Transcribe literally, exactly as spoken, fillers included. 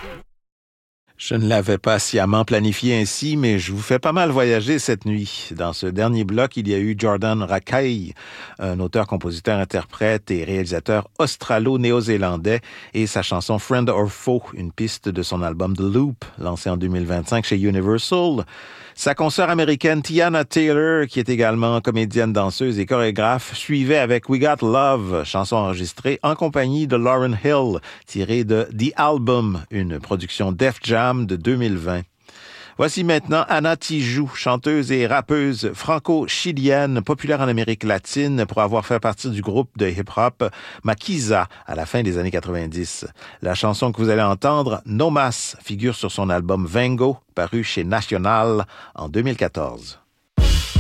Je ne l'avais pas sciemment planifié ainsi, mais je vous fais pas mal voyager cette nuit. Dans ce dernier bloc, il y a eu Jordan Rakei, un auteur, compositeur, interprète et réalisateur australo-néo-zélandais, et sa chanson Friend or Foe, une piste de son album The Loop, lancé en deux mille vingt-cinq chez Universal. Sa consoeur américaine Tiana Taylor, qui est également comédienne, danseuse et chorégraphe, suivait avec We Got Love, chanson enregistrée en compagnie de Lauryn Hill, tirée de The Album, une production Def Jam de deux mille vingt. Voici maintenant Anna Tijoux, chanteuse et rappeuse franco-chilienne, populaire en Amérique latine pour avoir fait partie du groupe de hip-hop Maquisa à la fin des années quatre-vingt-dix. La chanson que vous allez entendre, No Mas, figure sur son album Vengo, paru chez National en deux mille quatorze.